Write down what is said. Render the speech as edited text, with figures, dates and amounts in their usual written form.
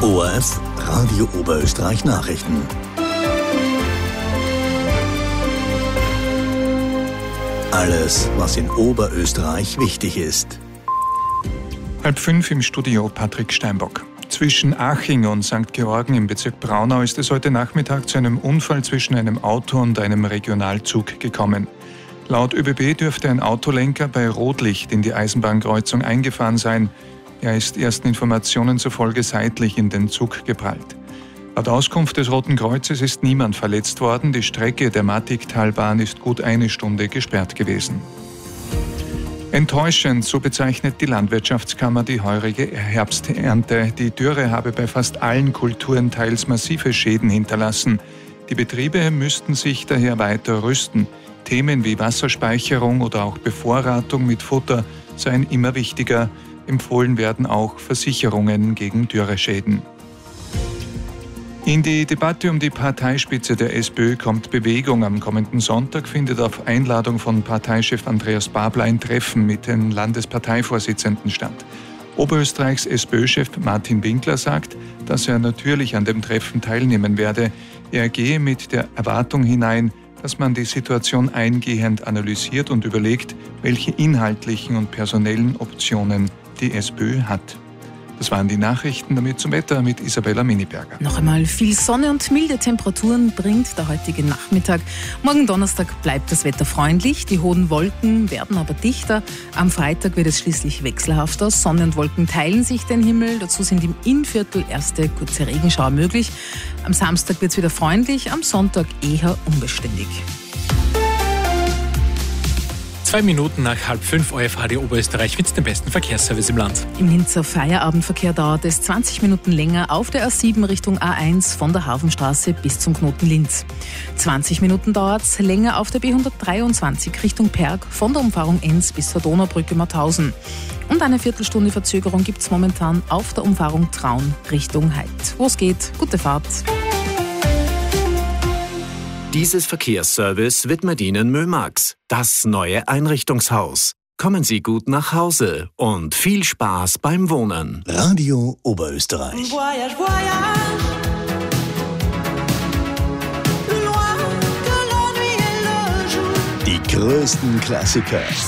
ORF Radio Oberösterreich Nachrichten. Alles, was in Oberösterreich wichtig ist. 4:30 im Studio Patrick Steinbock. Zwischen Aching und St. Georgen im Bezirk Braunau ist es heute Nachmittag zu einem Unfall zwischen einem Auto und einem Regionalzug gekommen. Laut ÖBB dürfte ein Autolenker bei Rotlicht in die Eisenbahnkreuzung eingefahren sein. Er ist ersten Informationen zufolge seitlich in den Zug geprallt. Laut Auskunft des Roten Kreuzes ist niemand verletzt worden. Die Strecke der Mattigtalbahn ist gut eine Stunde gesperrt gewesen. Enttäuschend, so bezeichnet die Landwirtschaftskammer die heurige Herbsternte. Die Dürre habe bei fast allen Kulturen teils massive Schäden hinterlassen. Die Betriebe müssten sich daher weiter rüsten. Themen wie Wasserspeicherung oder auch Bevorratung mit Futter seien immer wichtiger. Empfohlen werden auch Versicherungen gegen Dürreschäden. In die Debatte um die Parteispitze der SPÖ kommt Bewegung. Am kommenden Sonntag findet auf Einladung von Parteichef Andreas Babler ein Treffen mit den Landesparteivorsitzenden statt. Oberösterreichs SPÖ-Chef Martin Winkler sagt, dass er natürlich an dem Treffen teilnehmen werde. Er gehe mit der Erwartung hinein, dass man die Situation eingehend analysiert und überlegt, welche inhaltlichen und personellen Optionen die SPÖ hat. Das waren die Nachrichten, damit zum Wetter mit Isabella Miniberger. Noch einmal viel Sonne und milde Temperaturen bringt der heutige Nachmittag. Morgen Donnerstag bleibt das Wetter freundlich, die hohen Wolken werden aber dichter. Am Freitag wird es schließlich wechselhafter. Sonne und Wolken teilen sich den Himmel. Dazu sind im Innviertel erste kurze Regenschauer möglich. Am Samstag wird es wieder freundlich, am Sonntag eher unbeständig. 2 Minuten nach 4:30 ORF Radio Oberösterreich mit dem besten Verkehrsservice im Land. Im Linzer Feierabendverkehr dauert es 20 Minuten länger auf der A7 Richtung A1 von der Hafenstraße bis zum Knoten Linz. 20 Minuten dauert es länger auf der B123 Richtung Perg von der Umfahrung Enns bis zur Donaubrücke Mauthausen. Und eine Viertelstunde Verzögerung gibt es momentan auf der Umfahrung Traun Richtung Heid. Wo es geht, gute Fahrt. Dieses Verkehrsservice widmet Ihnen Mömax, das neue Einrichtungshaus. Kommen Sie gut nach Hause und viel Spaß beim Wohnen. Radio Oberösterreich. Voyage, voyage. Die größten Klassiker.